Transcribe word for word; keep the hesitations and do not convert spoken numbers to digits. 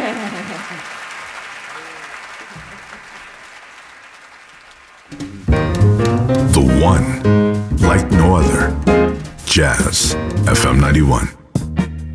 The one like no other. Jazz F M ninety-one.